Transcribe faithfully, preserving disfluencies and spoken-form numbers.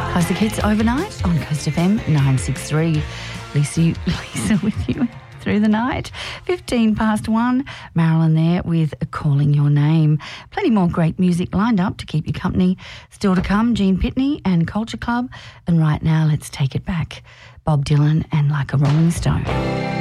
Classic Hits overnight on Coast F M nine sixty-three. Lisa, Lisa with you through the night. fifteen past one. Marilyn there with Calling Your Name. Plenty more great music lined up to keep you company. Still to come, Gene Pitney and Culture Club. And right now, let's take it back. Bob Dylan and Like a Rolling Stone.